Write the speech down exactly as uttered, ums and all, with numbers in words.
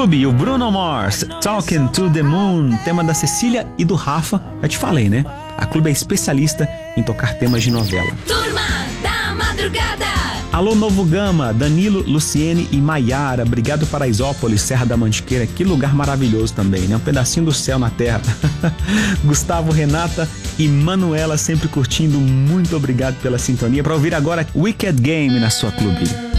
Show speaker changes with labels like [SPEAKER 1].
[SPEAKER 1] Clube, o Bruno Mars, Talking to the Moon, tema da Cecília e do Rafa. Eu te falei, né? A Clube é especialista em tocar temas de novela.
[SPEAKER 2] Turma da Madrugada.
[SPEAKER 1] Alô, Novo Gama, Danilo, Luciene e Maiara. Obrigado, Paraisópolis, Serra da Mantiqueira. Que lugar maravilhoso também, né? Um pedacinho do céu na terra. Gustavo, Renata e Manuela sempre curtindo. Muito obrigado pela sintonia. Para ouvir agora Wicked Game na sua Clube.